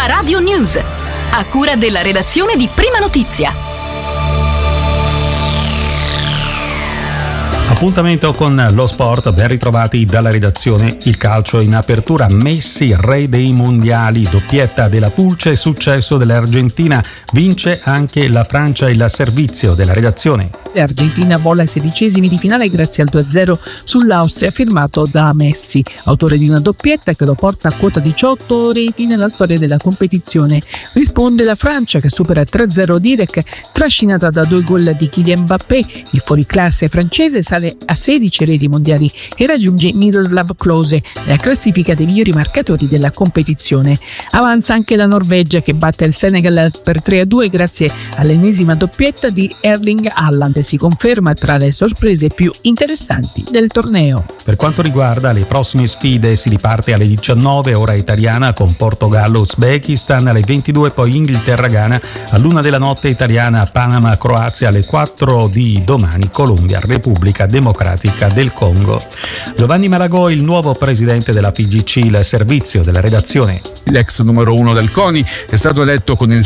Prima Radio News, a cura della redazione di Prima Notizia. Appuntamento con lo sport, ben ritrovati dalla redazione. Il calcio in apertura, Messi re dei mondiali, doppietta della Pulce, successo dell'Argentina, vince anche la Francia. Il servizio della redazione. L'Argentina vola ai 16esimi di finale grazie al 2-0 sull'Austria firmato da Messi, autore di una doppietta che lo porta a quota 18 reti nella storia della competizione. Risponde la Francia che supera 3-0 Direk, trascinata da 2 gol di Kylian Mbappé. Il fuoriclasse francese sale a 16 reti mondiali e raggiunge Miroslav Klose nella classifica dei migliori marcatori della competizione. Avanza anche la Norvegia che batte il Senegal per 3-2 grazie all'ennesima doppietta di Erling Haaland e si conferma tra le sorprese più interessanti del torneo. Per quanto riguarda le prossime sfide, si riparte alle 19 ora italiana con Portogallo-Uzbekistan, alle 22 poi Inghilterra-Ghana, all'1 della notte italiana Panama-Croazia, alle 4 di domani Colombia-Repubblica Democratica del Congo. Giovanni Malagò, il nuovo presidente della FIGC, il servizio della redazione. L'ex numero 1 del CONI è stato eletto con il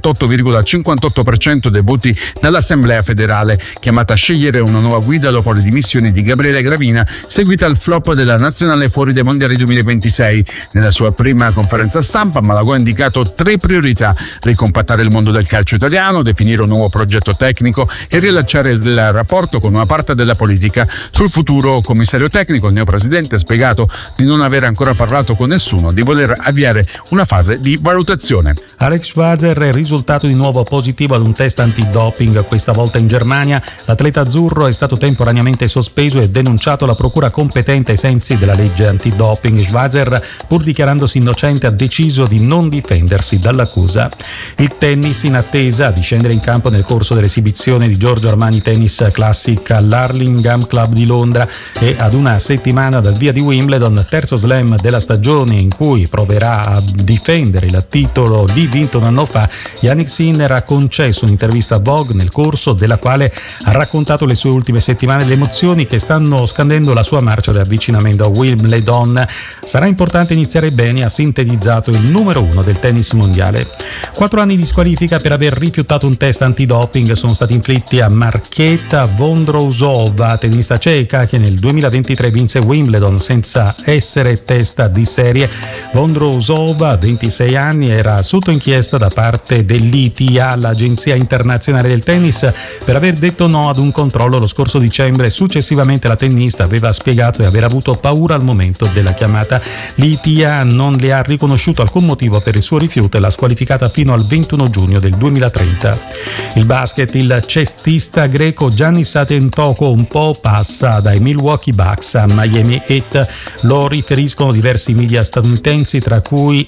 68,58% dei voti dall'Assemblea federale, chiamata a scegliere una nuova guida dopo le dimissioni di Gabriele Gravina, seguita al flop della nazionale fuori dai mondiali 2026. Nella sua prima conferenza stampa Malagò ha indicato 3 priorità: ricompattare il mondo del calcio italiano, definire un nuovo progetto tecnico e riallacciare il rapporto con una parte della politica. Sul futuro commissario tecnico il neopresidente ha spiegato di non aver ancora parlato con nessuno, di voler avviare una fase di valutazione. Alex Schwarzer è risultato di nuovo positivo ad un test antidoping, questa volta in Germania. L'atleta azzurro è stato temporaneamente sospeso e denunciato alla procura competente ai sensi della legge antidoping. Schwarzer, pur dichiarandosi innocente, ha deciso di non difendersi dall'accusa. Il tennis in attesa di scendere in campo nel corso dell'esibizione di Giorgio Armani Tennis Classic all'Hurlingham Club di Londra e ad una settimana dal via di Wimbledon, terzo slam della stagione in cui proverà a difendere il titolo di vinto un anno fa. Yannick Sinner ha concesso un'intervista a Vogue nel corso della quale ha raccontato le sue ultime settimane e le emozioni che stanno scandendo la sua marcia di avvicinamento a Wimbledon. Sarà importante iniziare bene, ha sintetizzato il numero 1 del tennis mondiale. 4 anni di squalifica per aver rifiutato un test antidoping sono stati inflitti a Markéta Vondrousova, tennista ceca che nel 2023 vinse Wimbledon senza essere testa di serie. Vondrousova, 26 anni, era sotto inchiesta da parte dell'ITA, l'Agenzia Internazionale del Tennis, per aver detto no ad un controllo lo scorso dicembre. Successivamente la tennista aveva spiegato di aver avuto paura al momento della chiamata. L'ITA non le ha riconosciuto alcun motivo per il suo rifiuto e l'ha squalificata fino al 21 giugno del 2030. Il basket, il cestista greco Giannis Antetokounmpo un po' passa dai Milwaukee Bucks a Miami Heat, lo riferiscono diversi media statunitensi tra cui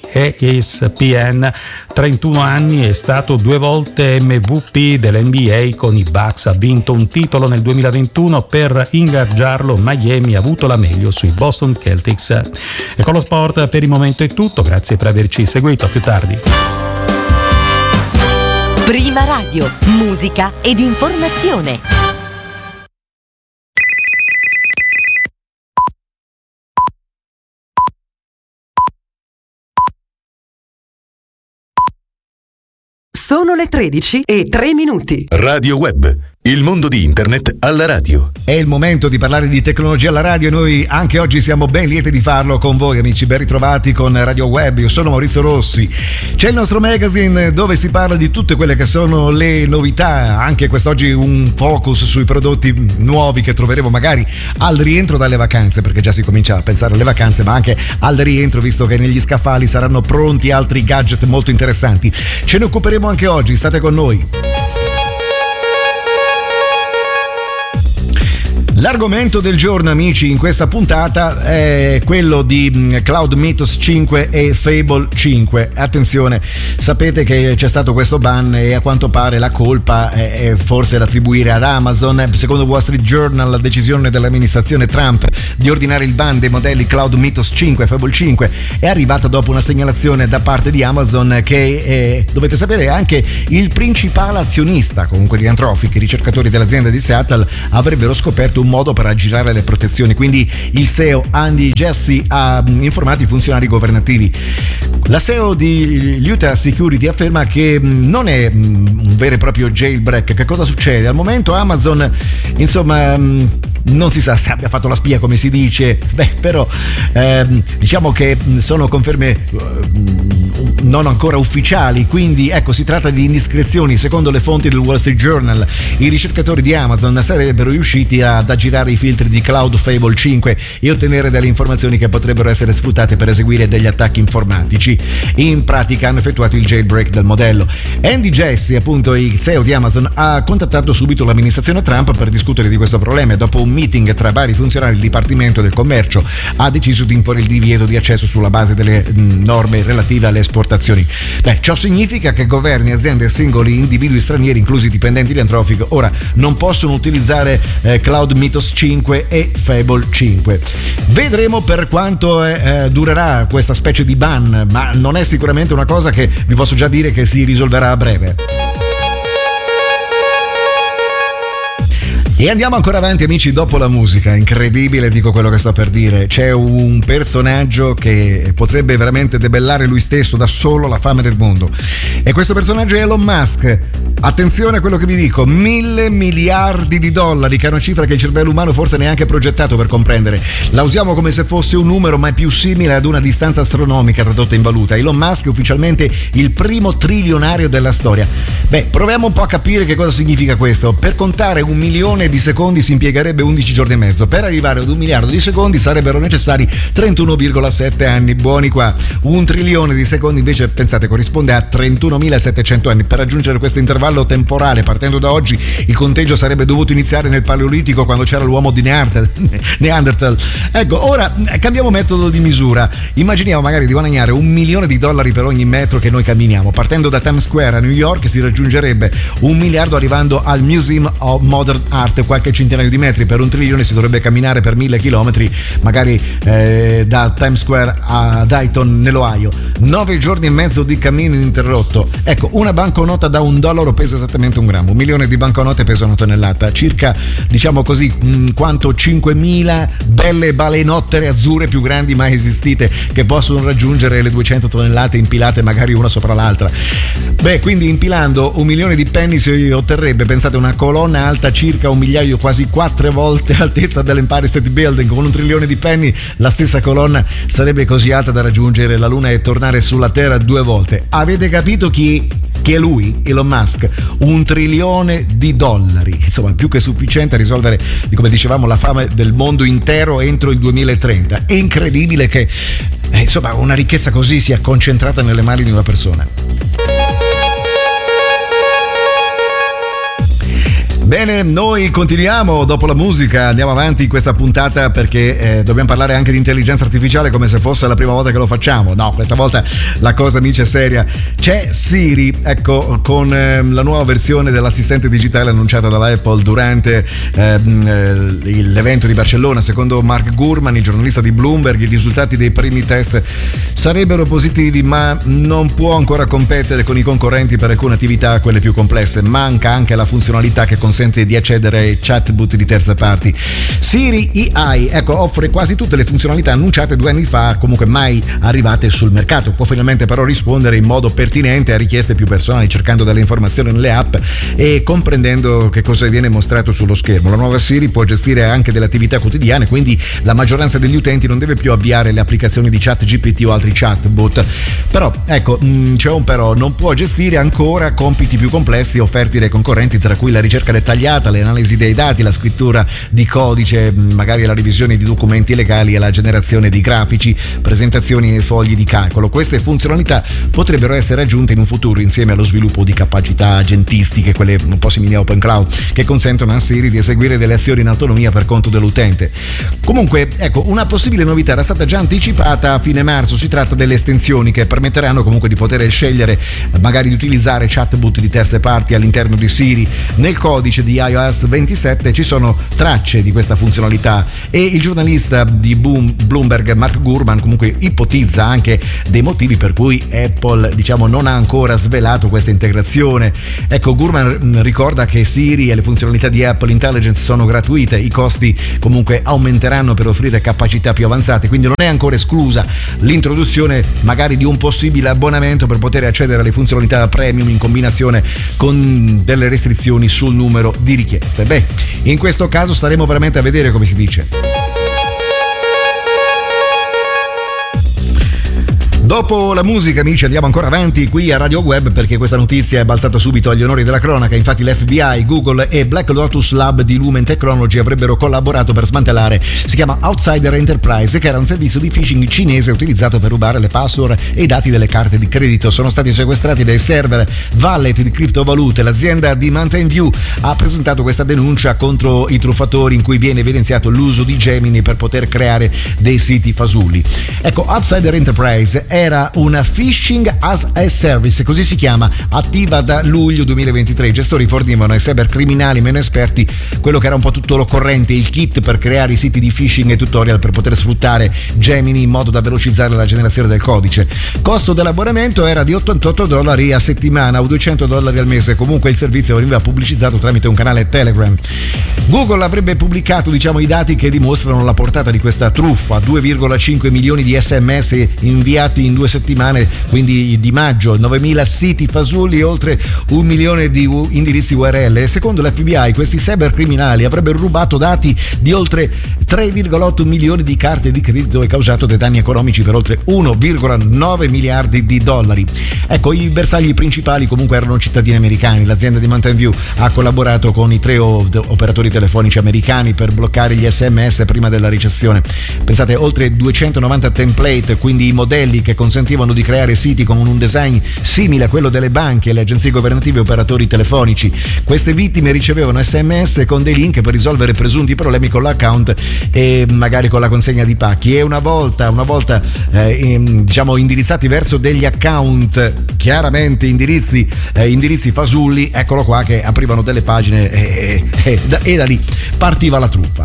ESPN. 31 anni, è stato 2 volte MVP dell'NBA con i Bucks, ha vinto un titolo nel 2021. Per ingaggiarlo Miami ha avuto la meglio sui Boston Celtics. E con lo sport per il momento è tutto, grazie per averci seguito, a più tardi. Prima Radio, musica ed informazione. Sono le 13:03. Radio Web, il mondo di internet alla radio. È il momento di parlare di tecnologia alla radio e noi anche oggi siamo ben lieti di farlo con voi, amici. Ben ritrovati con Radio Web, io sono Maurizio Rossi. C'è il nostro magazine dove si parla di tutte quelle che sono le novità, anche quest'oggi un focus sui prodotti nuovi che troveremo magari al rientro dalle vacanze, perché già si comincia a pensare alle vacanze, ma anche al rientro, visto che negli scaffali saranno pronti altri gadget molto interessanti. Ce ne occuperemo anche oggi, state con noi. L'argomento del giorno, amici, in questa puntata è quello di Cloud Mythos 5 e Fable 5. Attenzione, sapete che c'è stato questo ban e a quanto pare la colpa è forse da attribuire ad Amazon. Secondo Wall Street Journal, la decisione dell'amministrazione Trump di ordinare il ban dei modelli Cloud Mythos 5 e Fable 5 è arrivata dopo una segnalazione da parte di Amazon che dovete sapere è anche il principale azionista. Comunque gli Anthropic, i ricercatori dell'azienda di Seattle, avrebbero scoperto un modo per aggirare le protezioni, quindi il CEO Andy Jassy ha informato i funzionari governativi. La CEO di Utah Security afferma che non è un vero e proprio jailbreak. Che cosa succede? Al momento Amazon, insomma, non si sa se abbia fatto la spia, come si dice, però diciamo che sono conferme non ancora ufficiali, quindi ecco, si tratta di indiscrezioni. Secondo le fonti del Wall Street Journal, i ricercatori di Amazon sarebbero riusciti ad aggirare i filtri di Cloud Fable 5 e ottenere delle informazioni che potrebbero essere sfruttate per eseguire degli attacchi informatici. In pratica hanno effettuato il jailbreak del modello. Andy Jassy, appunto il CEO di Amazon, ha contattato subito l'amministrazione Trump per discutere di questo problema e dopo un meeting tra vari funzionari del Dipartimento del Commercio ha deciso di imporre il divieto di accesso sulla base delle norme relative alle esportazioni. Ciò significa che governi, aziende e singoli individui stranieri, inclusi dipendenti di Anthropic, ora non possono utilizzare Cloud Mythos 5 e Fable 5. Vedremo per quanto durerà questa specie di ban, ma non è sicuramente una cosa che vi posso già dire che si risolverà a breve. E andiamo ancora avanti, amici, dopo la musica. Incredibile, dico quello che sto per dire. C'è un personaggio che potrebbe veramente debellare lui stesso da solo la fame del mondo. E questo personaggio è Elon Musk. Attenzione a quello che vi dico: 1.000 miliardi di dollari, che è una cifra che il cervello umano forse neanche è progettato per comprendere. La usiamo come se fosse un numero, ma è più simile ad una distanza astronomica tradotta in valuta. Elon Musk è ufficialmente il primo trilionario della storia. Proviamo un po' a capire che cosa significa questo. Per contare 1 milione di secondi si impiegherebbe 11 giorni e mezzo. Per arrivare ad 1 miliardo di secondi sarebbero necessari 31,7 anni. Buoni qua. 1 trilione di secondi invece, pensate, corrisponde a 31.700 anni. Per raggiungere questo intervallo temporale, partendo da oggi, il conteggio sarebbe dovuto iniziare nel Paleolitico, quando c'era l'uomo di Neanderthal. Ecco, ora cambiamo metodo di misura. Immaginiamo magari di guadagnare $1 milione per ogni metro che noi camminiamo. Partendo da Times Square a New York si raggiungerebbe 1 miliardo arrivando al Museum of Modern Art, qualche centinaio di metri. Per 1 trilione si dovrebbe camminare per 1.000 chilometri, magari da Times Square a Dayton nell'Ohio. 9 giorni e mezzo di cammino ininterrotto. Ecco, una banconota da $1 pesa esattamente 1 grammo. 1 milione di banconote pesa 1 tonnellata, circa, diciamo così, quanto 5.000 belle balenottere azzurre più grandi mai esistite, che possono raggiungere le 200 tonnellate impilate magari una sopra l'altra. Quindi impilando 1 milione di penny si otterrebbe, pensate, una colonna alta circa 1 migliaio, quasi 4 volte l'altezza dell'Empire State Building. Con 1 trilione di penny la stessa colonna sarebbe così alta da raggiungere la Luna e tornare sulla Terra 2 volte. Avete capito chi è lui, Elon Musk? 1 trilione di dollari, insomma, più che sufficiente a risolvere, come dicevamo, la fame del mondo intero entro il 2030. È incredibile che insomma una ricchezza così sia concentrata nelle mani di una persona. Bene, noi continuiamo dopo la musica, andiamo avanti in questa puntata perché dobbiamo parlare anche di intelligenza artificiale come se fosse la prima volta che lo facciamo. No, questa volta la cosa, amici, è seria. C'è Siri, ecco, con la nuova versione dell'assistente digitale annunciata dalla Apple durante l'evento di Barcellona. Secondo Mark Gurman, il giornalista di Bloomberg, i risultati dei primi test sarebbero positivi, ma non può ancora competere con i concorrenti per alcune attività, quelle più complesse. Manca anche la funzionalità che consente di accedere ai chatbot di terze parti. Siri AI, ecco, offre quasi tutte le funzionalità annunciate 2 anni fa, comunque mai arrivate sul mercato. Può finalmente però rispondere in modo pertinente a richieste più personali, cercando delle informazioni nelle app e comprendendo che cosa viene mostrato sullo schermo. La nuova Siri può gestire anche delle attività quotidiane, quindi la maggioranza degli utenti non deve più avviare le applicazioni di ChatGPT o altri chatbot. Però, ecco, c'è un però, non può gestire ancora compiti più complessi offerti dai concorrenti, tra cui la ricerca dettagliata, l'analisi dei dati, la scrittura di codice, magari la revisione di documenti legali e la generazione di grafici, presentazioni e fogli di calcolo. Queste funzionalità potrebbero essere aggiunte in un futuro insieme allo sviluppo di capacità agentistiche, quelle un po' simili a Open Cloud, che consentono a Siri di eseguire delle azioni in autonomia per conto dell'utente. Comunque, ecco, una possibile novità era stata già anticipata a fine marzo. Si tratta delle estensioni che permetteranno comunque di poter scegliere magari di utilizzare chatbot di terze parti all'interno di Siri. Nel codice codice di iOS 27 ci sono tracce di questa funzionalità e il giornalista di Bloomberg Mark Gurman comunque ipotizza anche dei motivi per cui Apple, diciamo, non ha ancora svelato questa integrazione. Ecco, Gurman ricorda che Siri e le funzionalità di Apple Intelligence sono gratuite, i costi comunque aumenteranno per offrire capacità più avanzate, quindi non è ancora esclusa l'introduzione magari di un possibile abbonamento per poter accedere alle funzionalità premium in combinazione con delle restrizioni sul numero di richieste. Beh, in questo caso staremo veramente a vedere, come si dice. Dopo la musica, amici, andiamo ancora avanti qui a Radio Web, perché questa notizia è balzata subito agli onori della cronaca. Infatti l'FBI, Google e Black Lotus Lab di Lumen Technology avrebbero collaborato per smantellare, si chiama Outsider Enterprise, che era un servizio di phishing cinese utilizzato per rubare le password e i dati delle carte di credito. Sono stati sequestrati dai server wallet di criptovalute. L'azienda di Mountain View ha presentato questa denuncia contro i truffatori, in cui viene evidenziato l'uso di Gemini per poter creare dei siti fasulli. Ecco, Outsider Enterprise era una phishing as a service, così si chiama, attiva da luglio 2023. I gestori fornivano ai cybercriminali meno esperti quello che era un po' tutto l'occorrente, il kit per creare i siti di phishing e tutorial per poter sfruttare Gemini in modo da velocizzare la generazione del codice. Costo dell'abbonamento era di $88 a settimana o $200 al mese. Comunque il servizio veniva pubblicizzato tramite un canale Telegram. Google avrebbe pubblicato, diciamo, i dati che dimostrano la portata di questa truffa: 2,5 milioni di SMS inviati in 2 settimane, quindi di maggio, 9.000 siti fasulli e oltre 1 milione di indirizzi URL. E secondo l'FBI questi cybercriminali avrebbero rubato dati di oltre 3,8 milioni di carte di credito e causato dei danni economici per oltre 1,9 miliardi di dollari. Ecco, i bersagli principali comunque erano cittadini americani. L'azienda di Mountain View ha collaborato con i 3 operatori telefonici americani per bloccare gli SMS prima della ricezione. Pensate, oltre 290 template, quindi i modelli che consentivano di creare siti con un design simile a quello delle banche, le agenzie governative e operatori telefonici. Queste vittime ricevevano SMS con dei link per risolvere presunti problemi con l'account e magari con la consegna di pacchi, e una volta diciamo indirizzati verso degli account, chiaramente indirizzi fasulli, eccolo qua che aprivano delle pagine e da lì partiva la truffa.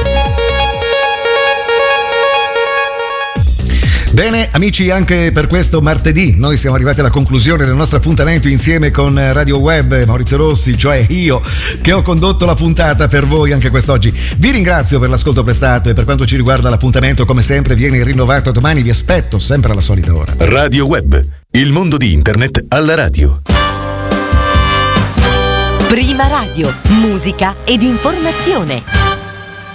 Bene, amici, anche per questo martedì noi siamo arrivati alla conclusione del nostro appuntamento insieme con Radio Web. Maurizio Rossi, cioè io, che ho condotto la puntata per voi anche quest'oggi. Vi ringrazio per l'ascolto prestato e per quanto ci riguarda l'appuntamento, come sempre, viene rinnovato domani. Vi aspetto sempre alla solita ora. Radio Web, il mondo di internet alla radio. Prima radio, musica ed informazione.